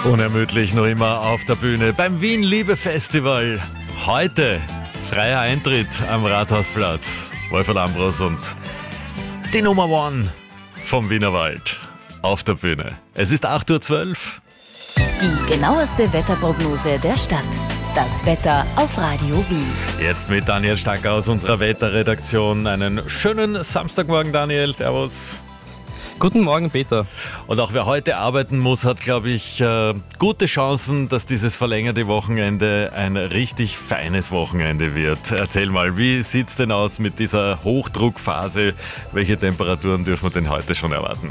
Unermüdlich noch immer auf der Bühne beim Wien-Liebe-Festival. Heute freier Eintritt am Rathausplatz. Wolfert Ambros und die Nummer One vom Wienerwald auf der Bühne. Es ist 8:12 Uhr. Die genaueste Wetterprognose der Stadt. Das Wetter auf Radio Wien. Jetzt mit Daniel Stacker aus unserer Wetterredaktion. Einen schönen Samstagmorgen, Daniel. Servus. Guten Morgen, Peter. Und auch wer heute arbeiten muss, hat, glaube ich, gute Chancen, dass dieses verlängerte Wochenende ein richtig feines Wochenende wird. Erzähl mal, wie sieht es denn aus mit dieser Hochdruckphase? Welche Temperaturen dürfen wir denn heute schon erwarten?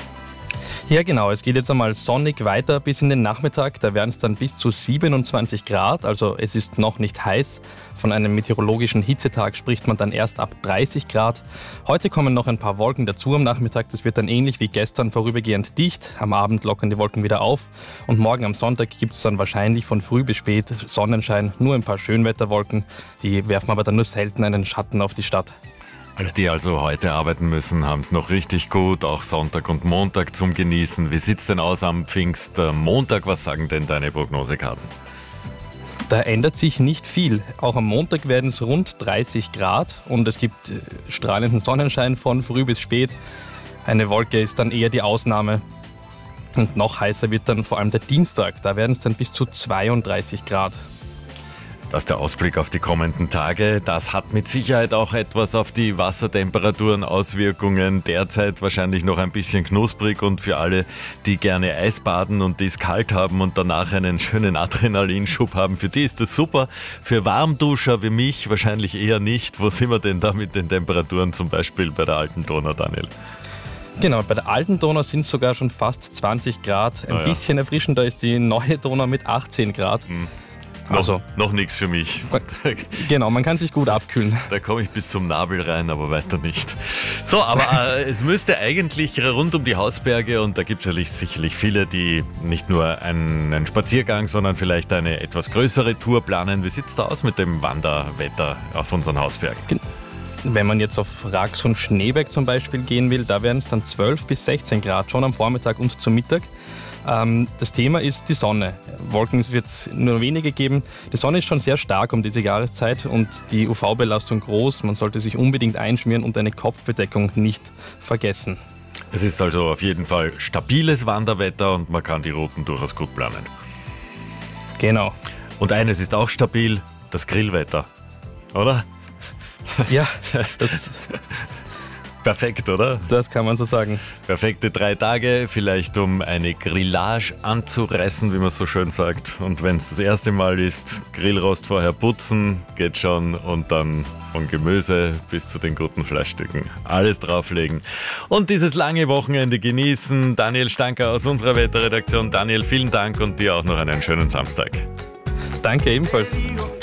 Ja genau, es geht jetzt einmal sonnig weiter bis in den Nachmittag. Da werden es dann bis zu 27 Grad, also es ist noch nicht heiß. Von einem meteorologischen Hitzetag spricht man dann erst ab 30 Grad. Heute kommen noch ein paar Wolken dazu am Nachmittag. Das wird dann ähnlich wie gestern vorübergehend dicht. Am Abend lockern die Wolken wieder auf. Und morgen am Sonntag gibt es dann wahrscheinlich von früh bis spät Sonnenschein. Nur ein paar Schönwetterwolken. Die werfen aber dann nur selten einen Schatten auf die Stadt. Alle, die also heute arbeiten müssen, haben es noch richtig gut, auch Sonntag und Montag zum Genießen. Wie sieht es denn aus am Pfingstmontag? Was sagen denn deine Prognosekarten? Da ändert sich nicht viel. Auch am Montag werden es rund 30 Grad und es gibt strahlenden Sonnenschein von früh bis spät. Eine Wolke ist dann eher die Ausnahme. Und noch heißer wird dann vor allem der Dienstag. Da werden es dann bis zu 32 Grad. Das ist der Ausblick auf die kommenden Tage. Das hat mit Sicherheit auch etwas auf die Wassertemperaturen Auswirkungen. Derzeit wahrscheinlich noch ein bisschen knusprig und für alle, die gerne Eisbaden und die es kalt haben und danach einen schönen Adrenalinschub haben, für die ist das super. Für Warmduscher wie mich wahrscheinlich eher nicht. Wo sind wir denn da mit den Temperaturen, zum Beispiel bei der Alten Donau, Daniel? Genau, bei der Alten Donau sind es sogar schon fast 20 Grad. Ein bisschen erfrischender ist die Neue Donau mit 18 Grad. Noch nichts für mich. Genau, man kann sich gut abkühlen. Da komme ich bis zum Nabel rein, aber weiter nicht. So, aber es müsste eigentlich rund um die Hausberge, und da gibt es sicherlich viele, die nicht nur einen Spaziergang, sondern vielleicht eine etwas größere Tour planen. Wie sieht es da aus mit dem Wanderwetter auf unseren Hausbergen? Wenn man jetzt auf Rax und Schneeberg zum Beispiel gehen will, da werden es dann 12 bis 16 Grad, schon am Vormittag und zum Mittag. Das Thema ist die Sonne. Wolken wird es nur wenige geben. Die Sonne ist schon sehr stark um diese Jahreszeit und die UV-Belastung groß. Man sollte sich unbedingt einschmieren und eine Kopfbedeckung nicht vergessen. Es ist also auf jeden Fall stabiles Wanderwetter und man kann die Routen durchaus gut planen. Genau. Und eines ist auch stabil, das Grillwetter, oder? Ja, das... Perfekt, oder? Das kann man so sagen. Perfekte 3 Tage, vielleicht um eine Grillage anzureißen, wie man so schön sagt. Und wenn es das erste Mal ist, Grillrost vorher putzen, geht schon. Und dann von Gemüse bis zu den guten Fleischstücken alles drauflegen. Und dieses lange Wochenende genießen. Daniel Stacker aus unserer Wetterredaktion. Daniel, vielen Dank und dir auch noch einen schönen Samstag. Danke ebenfalls.